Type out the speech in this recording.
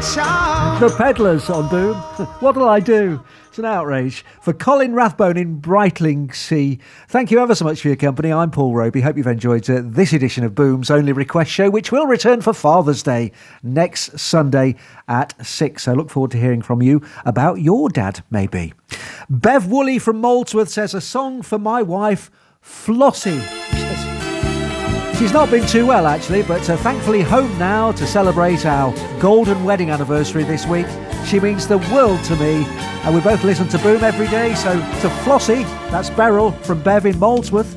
The Peddlers on Boom. What'll I do? It's an outrage. For Colin Rathbone in Brightlingsea, thank you ever so much for your company. I'm Paul Roby. Hope you've enjoyed this edition of Boom's Only Request Show, which will return for Father's Day next Sunday at 6. So look forward to hearing from you about your dad, maybe. Bev Woolley from Molesworth says, a song for my wife, Flossie. She's not been too well, actually, but thankfully home now to celebrate our golden wedding anniversary this week. She means the world to me, and we both listen to Boom every day. So to Flossie, that's Beryl from Bev in Molesworth.